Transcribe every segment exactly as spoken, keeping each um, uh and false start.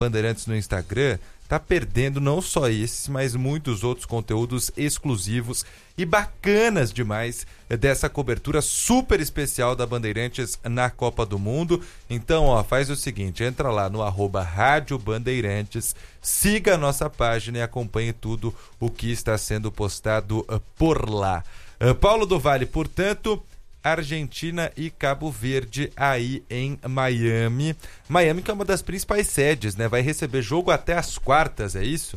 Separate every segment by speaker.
Speaker 1: Bandeirantes no Instagram tá perdendo não só esses, mas muitos outros conteúdos exclusivos e bacanas demais dessa cobertura super especial da Bandeirantes na Copa do Mundo. Então, ó, faz o seguinte, entra lá no arroba Rádio Bandeirantes, siga a nossa página e acompanhe tudo o que está sendo postado uh, por lá. Uh, Paulo do Vale, portanto, Argentina e Cabo Verde aí em Miami. Miami que é uma das principais sedes, né? Vai receber jogo até as quartas, é isso?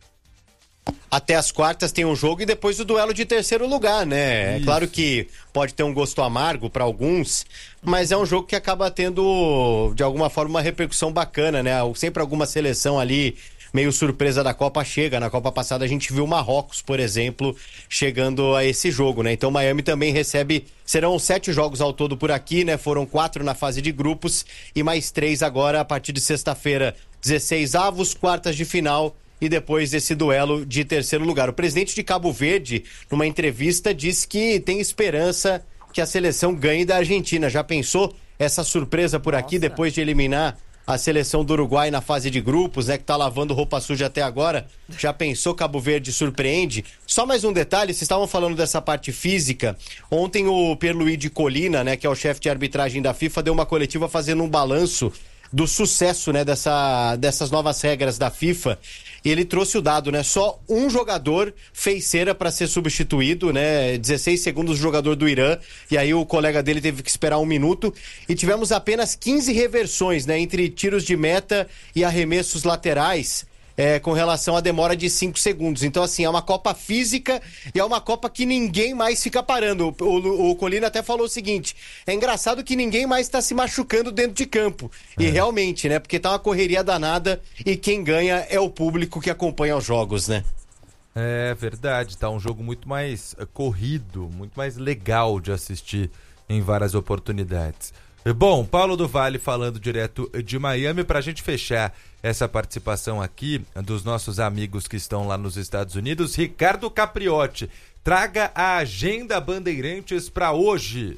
Speaker 2: Até as quartas tem um jogo e depois o duelo de terceiro lugar, né? Isso. É claro que pode ter um gosto amargo para alguns, mas é um jogo que acaba tendo, de alguma forma, uma repercussão bacana, né? Sempre alguma seleção ali meio surpresa da Copa chega. Na Copa passada a gente viu Marrocos, por exemplo, chegando a esse jogo, né? Então Miami também recebe, serão sete jogos ao todo por aqui, né? Foram quatro na fase de grupos e mais três agora a partir de sexta-feira, dezesseis avos, quartas de final e depois esse duelo de terceiro lugar. O presidente de Cabo Verde, numa entrevista, disse que tem esperança que a seleção ganhe da Argentina. Já pensou essa surpresa por aqui, Nossa. depois de eliminar a seleção do Uruguai na fase de grupos, né, que tá lavando roupa suja até agora? Já pensou, Cabo Verde surpreende? Só mais um detalhe, vocês estavam falando dessa parte física. Ontem o Pierluigi Collina, né, que é o chefe de arbitragem da FIFA, deu uma coletiva fazendo um balanço do sucesso, né, dessa, dessas novas regras da FIFA. E ele trouxe o dado, né? Só um jogador fez cera para ser substituído, né? dezesseis segundos o jogador do Irã, e aí o colega dele teve que esperar um minuto. E tivemos apenas quinze reversões, né? Entre tiros de meta e arremessos laterais, é, com relação à demora de cinco segundos. Então, assim, é uma Copa física e é uma Copa que ninguém mais fica parando. O, o, o Colina até falou o seguinte, é engraçado que ninguém mais está se machucando dentro de campo. É. E realmente, né? Porque tá uma correria danada e quem ganha é o público que acompanha os jogos, né?
Speaker 1: É verdade, tá um jogo muito mais corrido, muito mais legal de assistir em várias oportunidades. Bom, Paulo do Vale falando direto de Miami. Para a gente fechar essa participação aqui dos nossos amigos que estão lá nos Estados Unidos, Ricardo Capriotti, traga a agenda Bandeirantes para hoje.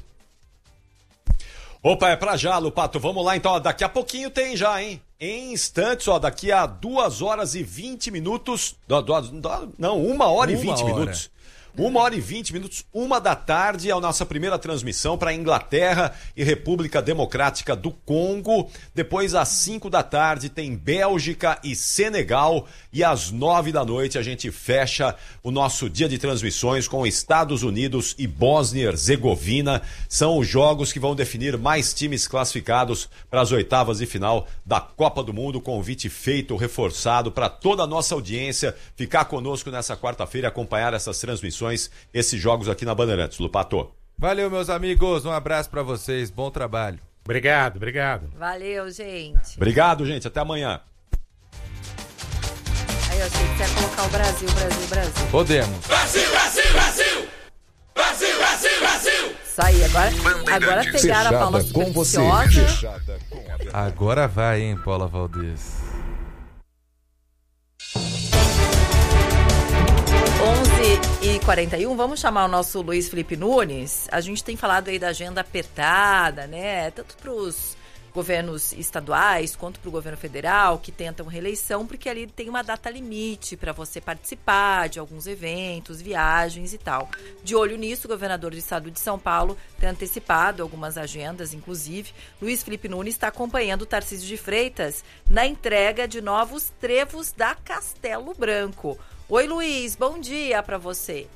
Speaker 3: Opa, é pra já, Lupato. Vamos lá então, ó, daqui a pouquinho tem já, hein? Em instantes, ó, daqui a duas horas e vinte minutos, do, do, do, não, uma hora uma e vinte hora. minutos. Uma hora e vinte minutos, uma da tarde, é a nossa primeira transmissão para Inglaterra e República Democrática do Congo. Depois, às cinco da tarde, tem Bélgica e Senegal. E às nove da noite, a gente fecha o nosso dia de transmissões com Estados Unidos e Bósnia-Herzegovina. São os jogos que vão definir mais times classificados para as oitavas de final da Copa do Mundo. Convite feito, reforçado para toda a nossa audiência ficar conosco nessa quarta-feira e acompanhar essas transmissões, esses jogos aqui na Bandeirantes. Lupato.
Speaker 1: Valeu, meus amigos, um abraço pra vocês, bom trabalho.
Speaker 4: Obrigado, obrigado.
Speaker 5: Valeu, gente.
Speaker 3: Obrigado, gente, até amanhã.
Speaker 5: Aí eu achei que você ia colocar o Brasil, Brasil, Brasil.
Speaker 1: Podemos.
Speaker 6: Brasil, Brasil, Brasil! Brasil, Brasil, Brasil!
Speaker 5: Isso aí, agora, agora pegaram a Paula Supersticiosa.
Speaker 1: Agora vai, hein, Paula Valdez.
Speaker 5: onze e quarenta e um, vamos chamar o nosso Luiz Felipe Nunes. A gente tem falado aí da agenda apertada, né? Tanto para os governos estaduais quanto para o governo federal que tentam reeleição, porque ali tem uma data limite para você participar de alguns eventos, viagens e tal. De olho nisso, o governador do estado de São Paulo tem antecipado algumas agendas, inclusive. Luiz Felipe Nunes está acompanhando o Tarcísio de Freitas na entrega de novos trevos da Castelo Branco. Oi, Luiz, bom dia para você.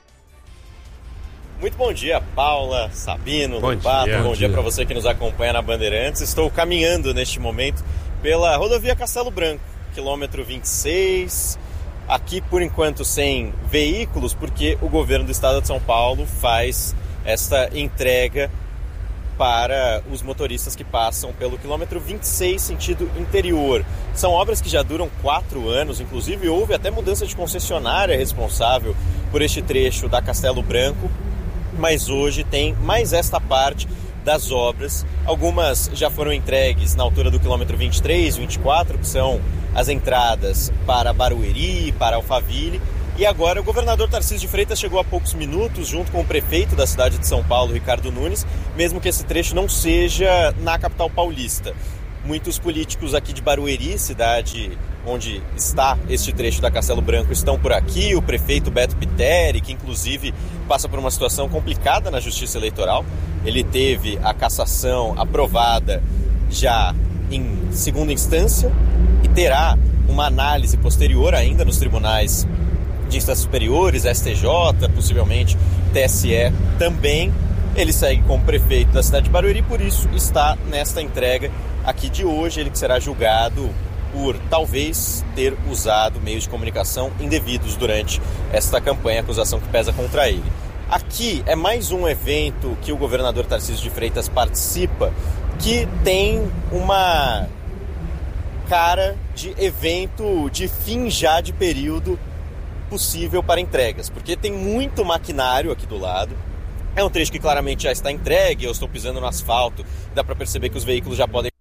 Speaker 7: Muito bom dia, Paula, Sabino,
Speaker 4: bom
Speaker 7: Lupato,
Speaker 4: dia,
Speaker 7: bom,
Speaker 4: bom
Speaker 7: dia, dia para
Speaker 4: dia.
Speaker 7: você que nos acompanha na Bandeirantes. Estou caminhando neste momento pela rodovia Castelo Branco, quilômetro vinte e seis, aqui por enquanto sem veículos, porque o governo do estado de São Paulo faz esta entrega para os motoristas que passam pelo quilômetro vinte e seis, sentido interior. São obras que já duram quatro anos, inclusive houve até mudança de concessionária responsável por este trecho da Castelo Branco, mas hoje tem mais esta parte das obras. Algumas já foram entregues na altura do quilômetro vinte e três, vinte e quatro, que são as entradas para Barueri, para Alphaville. E agora o governador Tarcísio de Freitas chegou há poucos minutos junto com o prefeito da cidade de São Paulo, Ricardo Nunes, mesmo que esse trecho não seja na capital paulista. Muitos políticos aqui de Barueri, cidade onde está este trecho da Castelo Branco, estão por aqui. O prefeito Beto Piteri, que inclusive passa por uma situação complicada na Justiça Eleitoral. Ele teve a cassação aprovada já em segunda instância e terá uma análise posterior ainda nos tribunais de instâncias superiores, S T J, possivelmente T S E também. Ele segue como prefeito da cidade de Barueri, por isso está nesta entrega aqui de hoje. Ele que será julgado por talvez ter usado meios de comunicação indevidos durante esta campanha, acusação que pesa contra ele. Aqui é mais um evento que o governador Tarcísio de Freitas participa, que tem uma cara de evento de fim já de período possível para entregas, porque tem muito maquinário aqui do lado. É um trecho que claramente já está entregue, eu estou pisando no asfalto, dá para perceber que os veículos já podem...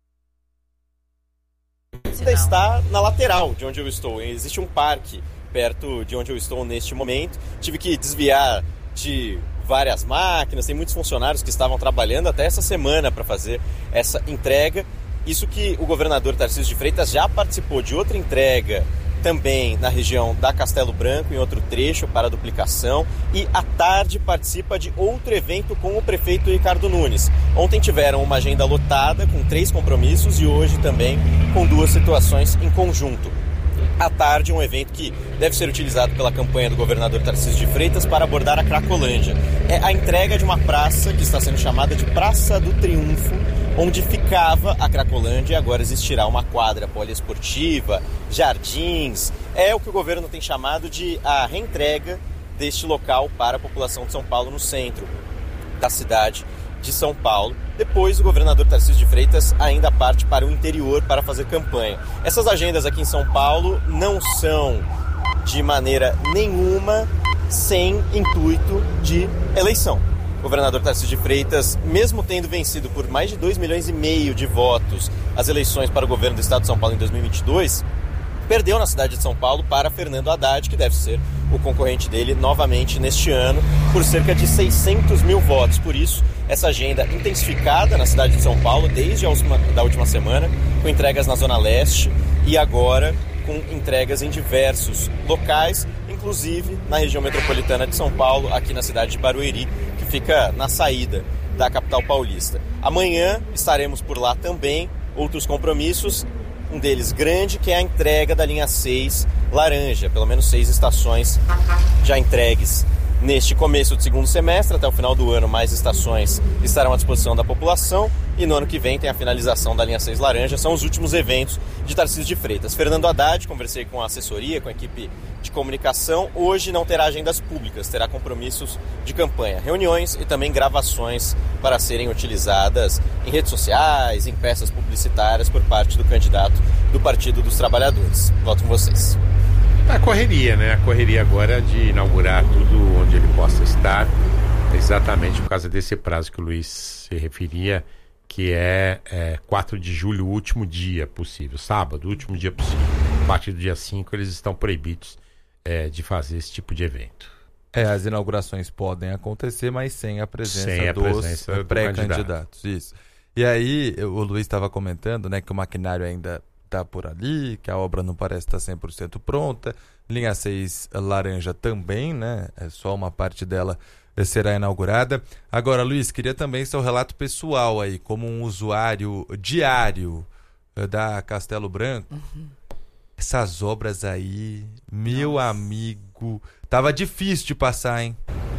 Speaker 7: Ainda está na lateral de onde eu estou. Existe um parque perto de onde eu estou neste momento. Tive que desviar de várias máquinas, tem muitos funcionários que estavam trabalhando até essa semana para fazer essa entrega. Isso que o governador Tarcísio de Freitas já participou de outra entrega também na região da Castelo Branco, em outro trecho para duplicação, e à tarde participa de outro evento com o prefeito Ricardo Nunes. Ontem tiveram uma agenda lotada com três compromissos e hoje também com duas situações em conjunto. À tarde, um evento que deve ser utilizado pela campanha do governador Tarcísio de Freitas para abordar a Cracolândia. É a entrega de uma praça que está sendo chamada de Praça do Triunfo, onde ficava a Cracolândia, e agora existirá uma quadra poliesportiva, jardins. É o que o governo tem chamado de a reentrega deste local para a população de São Paulo no centro da cidade de São Paulo. Depois o governador Tarcísio de Freitas ainda parte para o interior para fazer campanha. Essas agendas aqui em São Paulo não são de maneira nenhuma sem intuito de eleição. O governador Tarcísio de Freitas, mesmo tendo vencido por mais de dois milhões e meio de votos as eleições para o governo do estado de São Paulo em dois mil e vinte e dois, perdeu na cidade de São Paulo para Fernando Haddad, que deve ser o concorrente dele novamente neste ano, por cerca de seiscentos mil votos. Por isso, essa agenda intensificada na cidade de São Paulo desde a última, da última semana, com entregas na Zona Leste e agora com entregas em diversos locais, inclusive na região metropolitana de São Paulo, aqui na cidade de Barueri, que fica na saída da capital paulista. Amanhã estaremos por lá também, outros compromissos, um deles grande, que é a entrega da linha seis laranja, pelo menos seis estações já entregues neste começo do segundo semestre. Até o final do ano, mais estações estarão à disposição da população, e no ano que vem tem a finalização da linha seis laranja. São os últimos eventos de Tarcísio de Freitas. Fernando Haddad, conversei com a assessoria, com a equipe de comunicação, hoje não terá agendas públicas, terá compromissos de campanha, reuniões e também gravações para serem utilizadas em redes sociais, em peças publicitárias por parte do candidato do Partido dos Trabalhadores. Volto com vocês.
Speaker 4: A correria, né? A correria agora de inaugurar tudo onde ele possa estar, exatamente por causa desse prazo que o Luiz se referia, que é, é quatro de julho, o último dia possível, sábado, o último dia possível. A partir do dia cinco eles estão proibidos é, de fazer esse tipo de evento.
Speaker 1: É, as inaugurações podem acontecer, mas sem a presença
Speaker 4: sem a
Speaker 1: dos
Speaker 4: presença do
Speaker 1: pré-candidatos. Isso. E aí, o Luiz estava comentando, né, que o maquinário ainda está por ali, que a obra não parece estar cem por cento pronta. Linha seis laranja também, né? É só uma parte dela será inaugurada. Agora, Luiz, queria também seu relato pessoal aí, como um usuário diário da Castelo Branco. Uhum. Essas obras aí, meu Nossa. amigo, tava difícil de passar, hein?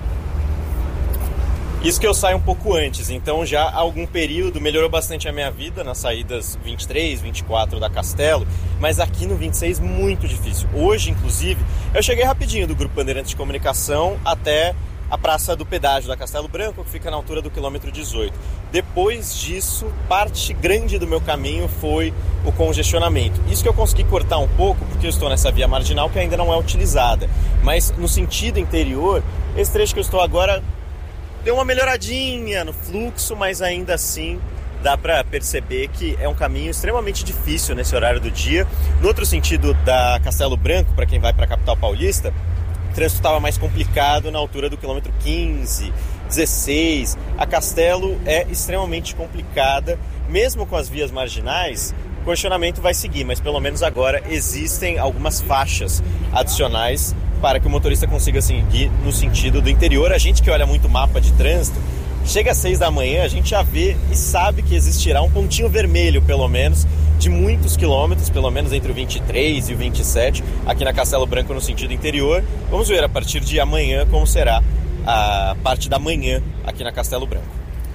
Speaker 7: Isso que eu saio um pouco antes, então já há algum período melhorou bastante a minha vida nas saídas vinte e três, vinte e quatro da Castelo, mas aqui no vinte e seis muito difícil. Hoje, inclusive, eu cheguei rapidinho do Grupo Bandeirantes de Comunicação até a Praça do Pedágio da Castelo Branco, que fica na altura do quilômetro dezoito. Depois disso, parte grande do meu caminho foi o congestionamento. Isso que eu consegui cortar um pouco, porque eu estou nessa via marginal que ainda não é utilizada. Mas no sentido interior, esse trecho que eu estou agora deu uma melhoradinha no fluxo, mas ainda assim dá para perceber que é um caminho extremamente difícil nesse horário do dia. No outro sentido da Castelo Branco, para quem vai para a capital paulista, o trânsito estava mais complicado na altura do quilômetro quinze, dezesseis. A Castelo é extremamente complicada, mesmo com as vias marginais. O congestionamento vai seguir, mas pelo menos agora existem algumas faixas adicionais para que o motorista consiga seguir no sentido do interior. A gente que olha muito mapa de trânsito, chega às seis da manhã, a gente já vê e sabe que existirá um pontinho vermelho, pelo menos, de muitos quilômetros, pelo menos entre o vinte e três e o vinte e sete, aqui na Castelo Branco no sentido interior. Vamos ver a partir de amanhã como será a parte da manhã aqui na Castelo Branco.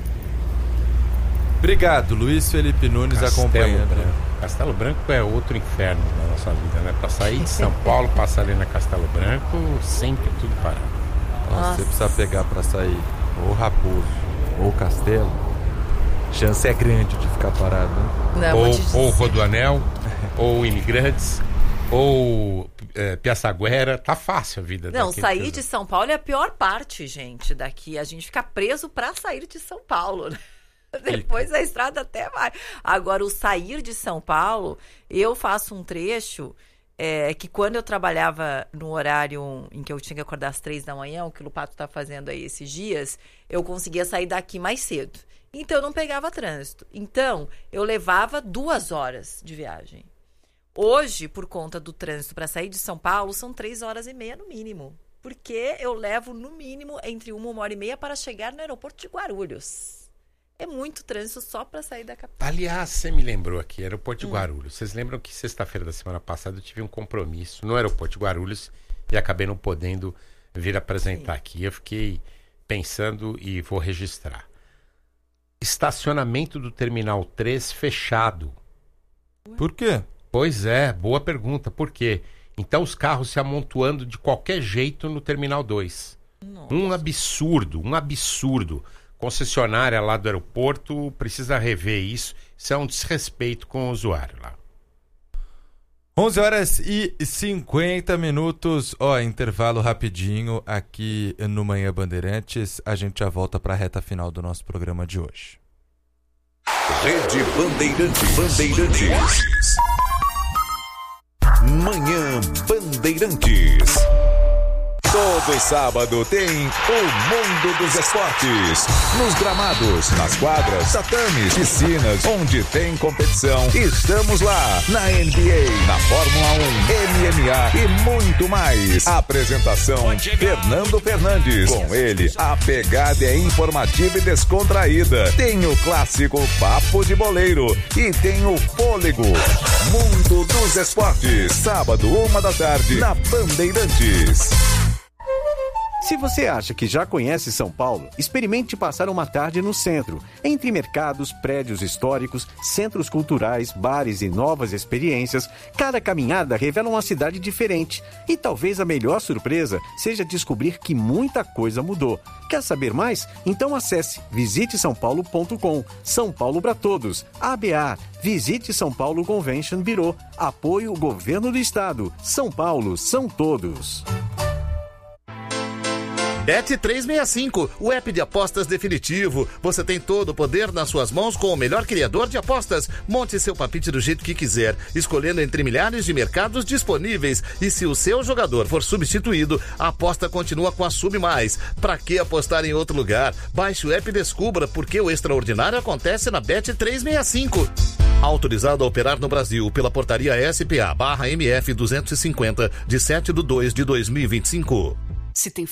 Speaker 1: Obrigado, Luiz Felipe Nunes,
Speaker 4: Castelo
Speaker 1: acompanhando.
Speaker 4: Branco. Castelo Branco é outro inferno da nossa vida, né? Para sair de São Paulo, passar ali na Castelo Branco, sempre tudo parado.
Speaker 1: Nossa, você precisa pegar para sair ou Raposo ou Castelo, chance é grande de ficar parado, né?
Speaker 4: Não, ou, ou Rodoanel, ou Imigrantes, ou é, Piaçaguera, tá fácil a vida.
Speaker 5: Não, sair coisa. de São Paulo é a pior parte, gente, daqui. A gente fica preso para sair de São Paulo, né? Depois a estrada até vai. Agora, o sair de São Paulo, eu faço um trecho é, que quando eu trabalhava no horário em que eu tinha que acordar às três da manhã, o que o Lupato está fazendo aí esses dias, eu conseguia sair daqui mais cedo. Então, eu não pegava trânsito. Então, eu levava duas horas de viagem. Hoje, por conta do trânsito para sair de São Paulo, são três horas e meia no mínimo. Porque eu levo, no mínimo, entre uma e uma hora e meia para chegar no aeroporto de Guarulhos. É muito trânsito só para sair da capital.
Speaker 4: Aliás, você me lembrou aqui, aeroporto de Guarulhos. Vocês lembram que sexta-feira da semana passada eu tive um compromisso no aeroporto de Guarulhos e acabei não podendo vir apresentar Sim. aqui. Eu fiquei pensando e vou registrar. Estacionamento do Terminal três fechado.
Speaker 1: Por quê?
Speaker 4: Pois é, boa pergunta. Por quê? Então os carros se amontoando de qualquer jeito no Terminal dois. Nossa. Um absurdo, um absurdo. Concessionária lá do aeroporto precisa rever isso. Isso é um desrespeito com o usuário lá.
Speaker 1: onze horas e cinquenta minutos. Ó, intervalo rapidinho aqui no Manhã Bandeirantes. A gente já volta para a reta final do nosso programa de hoje.
Speaker 8: Rede Bandeirantes. Bandeirantes. Manhã Bandeirantes. Todo sábado tem o Mundo dos Esportes. Nos gramados, nas quadras, tatames, piscinas, onde tem competição. Estamos lá na N B A, na Fórmula um, M M A e muito mais. Apresentação Fernando Fernandes. Com ele, a pegada é informativa e descontraída. Tem o clássico Papo de Boleiro e tem o Fôlego. Mundo dos Esportes, sábado, uma da tarde, na Bandeirantes.
Speaker 9: Se você acha que já conhece São Paulo, experimente passar uma tarde no centro, entre mercados, prédios históricos, centros culturais, bares e novas experiências. Cada caminhada revela uma cidade diferente. E talvez a melhor surpresa seja descobrir que muita coisa mudou. Quer saber mais? Então acesse visite são paulo ponto com. São Paulo para todos. A B A. Visite São Paulo Convention Bureau. Apoio Governo do Estado. São Paulo são todos.
Speaker 10: Bet trezentos e sessenta e cinco, o app de apostas definitivo. Você tem todo o poder nas suas mãos com o melhor criador de apostas. Monte seu palpite do jeito que quiser, escolhendo entre milhares de mercados disponíveis. E se o seu jogador for substituído, a aposta continua com a Sub Mais. Pra que apostar em outro lugar? Baixe o app e descubra porque o extraordinário acontece na Bet trezentos e sessenta e cinco. Autorizado a operar no Brasil pela portaria S P A barra M F duzentos e cinquenta, de sete de dois de dois mil e vinte e cinco.
Speaker 11: Se tem